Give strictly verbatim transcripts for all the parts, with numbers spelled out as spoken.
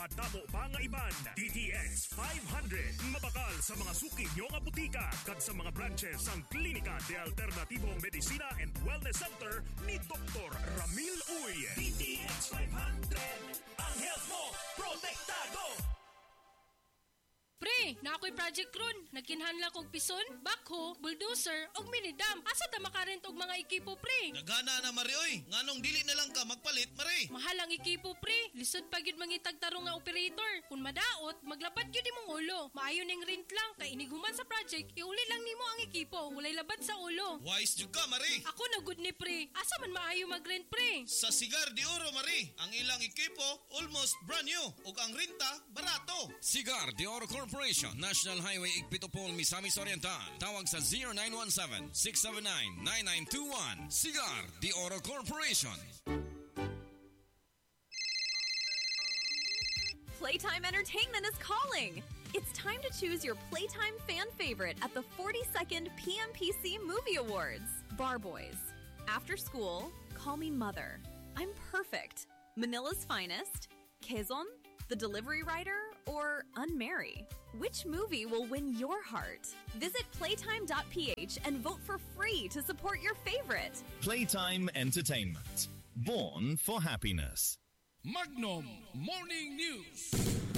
Damo pa nga iban, D T X five hundred. Mabakal sa mga suki nyo nga butika kag sa mga branches ang Klinika de Alternatibong Medisina and Wellness Center ni Doktor Ramil Uy. D T X five hundred. Ang health mo, protektado! Pre, na ako'y project ron. Nagkinhanla kong pison, backhoe, bulldozer, og minidam. Asa ta makarent og mga ekipo, pre? Nagana na, Mari, oy. Nganong dili na lang ka magpalit, Mari? Mahal ang ekipo, pre. Lisod pa gyud mangitag tarong nga operator. Kung madaot, maglabat gyud imong ulo. Maayo ning rent lang, kay iniguman sa project, iuli lang nimo ang ekipo. Walay labad sa ulo. Wise jud ka, Mari. Ako na good ni, pre. Asa man maayo mag-rent, pre? Sa Cigar de Oro, Mari. Ang ilang ekipo, almost brand new. Ug ang renta, barato. Cigar de Oro Corporation, National Highway Igpitopol, Misamis Oriental. Tawag sa zero nine one seven, six seven nine, nine nine two one. Cigar de Oro Corporation. Playtime Entertainment is calling. It's time to choose your Playtime fan favorite at the forty-second P M P C Movie Awards. Bar Boys, After School, Call Me Mother, I'm Perfect, Manila's Finest, Quezon, The Delivery Rider, or Unmarry? Which movie will win your heart? Visit playtime dot p h and vote for free to support your favorite. Playtime Entertainment. Born for happiness. Magnum Morning News.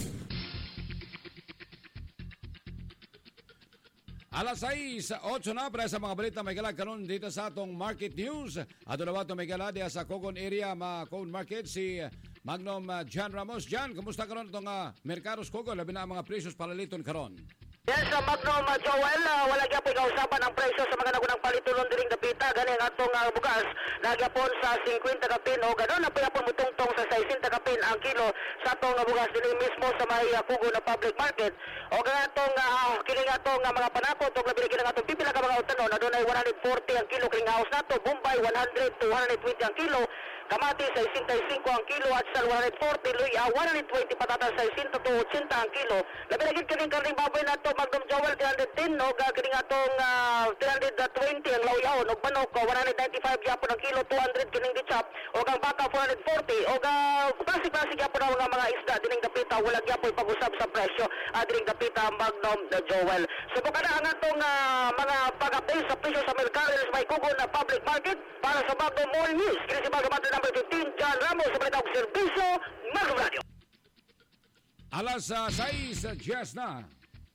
Alas sais, otso na para sa mga balita may galag kanon dito sa atong Market News. Ato na ba ito may galag sa Cogon area, mga Cogon Market, si Magnum uh, Jan Ramos. Jan, kumusta karon itong uh, Mercados Cogon, labi na ang mga presyos palaliton karon? Yes, uh, Magnum uh, Joel, uh, wala gyapon kausapan ang presyo sa mga nagunang palitulon diring dapita gani ang atong uh, bugas nagyapon sa fifty kapin o ganoon na payapon mutungtong sa sixty kapin ang kilo sa atong uh, bugas diri mismo sa may uh, Pugo na public market o ganatong uh, kini atong uh, mga panakot og labi kini atong pipila ka mga utanon adunay one forty ang kilo kring house nato, Bombay one hundred to one twenty ang kilo, kamati sixty-five ang kilo at sa one forty, luya one twenty, patatas sixty to eighty ang kilo. Labi lagi kini karning baboy nato Magnum Joel three ten no gagawin nga itong uh, three twenty ang lauyahon o manok one ninety-five yapon ang kilo, two hundred kining dichap o ang baka four forty o uh, klase-klase yapon ang mga isda dining dapita wala yapon pag-usap sa presyo uh, dining dapita Magnum Joel. So kung kada ang atong uh, mga pag-update sa presyo sa Mercados may Kugon na public market para sa Magnum Morning News. Kini si Magnum number fifteen, John Ramos sa Balita og Serbisyo, Magnum Radio. Alas uh, sais, Jess na.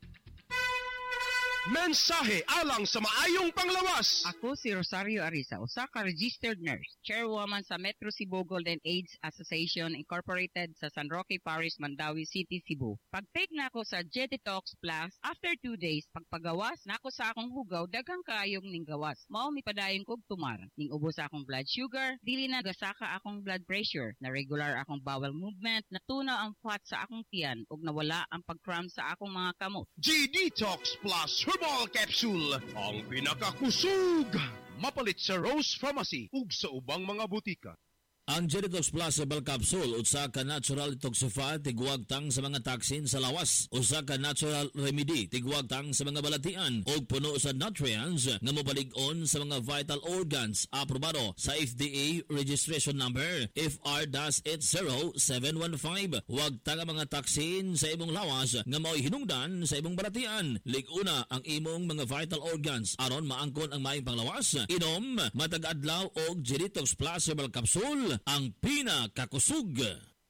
Mensahe alang sa maayong panglawas. Ako si Rosario Arisa, usa ka registered nurse, chairwoman sa Metro Cebu Golden AIDS Association Incorporated sa San Roque Parish, Mandawi City, Cebu. Pag-take na ako sa Jetitox Plus, after two days, pagpagawas na ako sa akong hugaw, daghang kaayong ning gawas. Mao mi padayon kog tumar. Ning ubos akong blood sugar, dili na gasaka akong blood pressure, na regular akong bowel movement, natuna ang fat sa akong tiyan, ug nawala ang pag-cramp sa akong mga kamot. G-Detox Plus Herbal Capsule, ang pinakakusog. Mapalit sa Rose Pharmacy ug sa ubang mga butika. Ang G-Detox Plus Herbal Capsule, usa ka natural detoxify, tigwag tang sa mga toxin sa lawas. Usa ka natural remedy, tigwag tang sa mga balatian o puno sa nutrients nga mobalig-on sa mga vital organs. Aprobado sa F D A registration number F R eight zero seven one five. Huwag tang mga toxin sa imong lawas nga mao'y hinungdan sa imong balatian. Lig-una ang imong mga vital organs aron maangkon ang maayong panglawas. Inom matag-adlaw og G-Detox Plus Herbal Capsule, ang pinakakusog.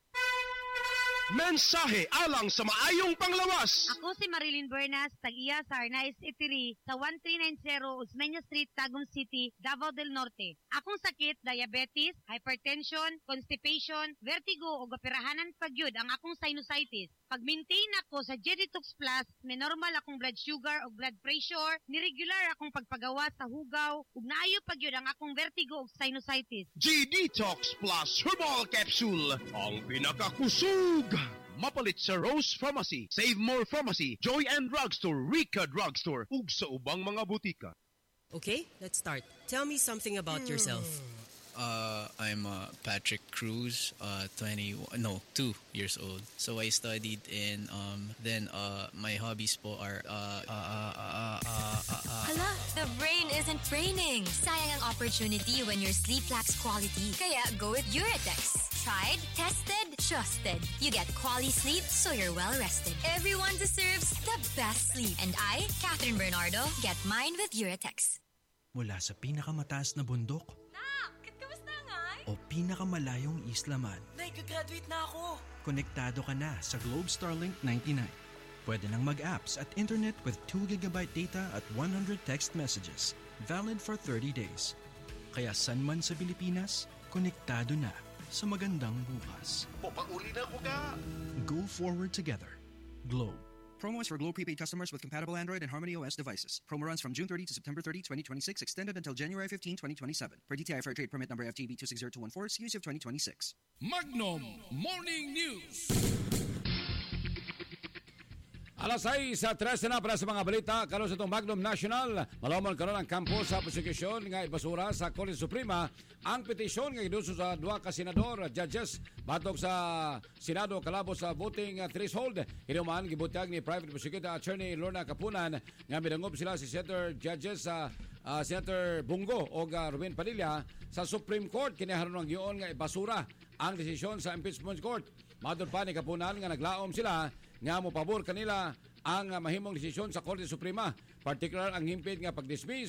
Mensahe alang sa maayong panglawas. Ako si Marilyn Bernas, tag-iya sa Arnaiz Eatery sa thirteen ninety Osmeña Street, Tagum City, Davao del Norte. Akong sakit, diabetes, hypertension, constipation, vertigo o gapirahanan pagyud ang akong sinusitis. Pag-maintain ako sa G-Detox Plus, may normal akong blood sugar o blood pressure, niregular akong pagpagawa sa hugaw, ug naayo pagyud ang akong vertigo o sinusitis. G-Detox Plus Herbal Capsule, ang pinakakusog. Mapalit sa Rose Pharmacy, Save More Pharmacy, Joy and Drugstore, Rica Drugstore, ug sa ubang mga butika. Okay, let's start. Tell me something about yourself. Uh, I'm uh, Patrick Cruz, uh, twenty, no, two years old. So I studied in, um, then uh, my hobbies po are, uh, uh, uh, uh, uh, uh, uh, Hala, the brain isn't braining. Sayang ang opportunity when your sleep lacks quality. Kaya go with Uratex. Tried, tested, trusted. You get quality sleep so you're well rested. Everyone deserves the best sleep. And I, Catherine Bernardo, get mine with Uratex. Mula sa pinakamataas na bundok Nak, kamusta nga? o pinakamalayong isla man, Nag-graduate na ako. konektado ka na sa Globe Starlink ninety-nine. Pwede nang mag-apps at internet with two gigabyte data at one hundred text messages. Valid for thirty days. Kaya san man sa Pilipinas, konektado na sa magandang bukas. Papauli na ko ka! Go forward together. Globe. Promo is for Globe prepaid customers with compatible Android and Harmony O S devices. Promo runs from June thirtieth to September thirtieth, twenty twenty-six, extended until January fifteenth, twenty twenty-seven. Per D T I Fair Trade Permit number F T B two six zero two one four, series of twenty twenty-six. Magnum Morning News. Alas sais sa tres na para sa mga balita karon sa itong Magnum National. Malaman karon ang kampo sa prosekusyon nga ibasura sa Korte Suprema ang petisyon nga giduso sa duha ka senador judges batok sa Senado kalabot sa voting threshold. Hinuman gibutag ni Private Prosecutor Attorney Lorna Capunan nga midangop sila si Senator judges sa uh, Senator Bungo o uh, Ruben Padilla sa Supreme Court kiniharon ang giyon nga ibasura ang desisyon sa impeachment court. Madod pa ni Capunan nga naglaom sila nga mo pabor kanila ang mahimong desisyon sa Korte Suprema, particular ang himpit nga pag-dismiss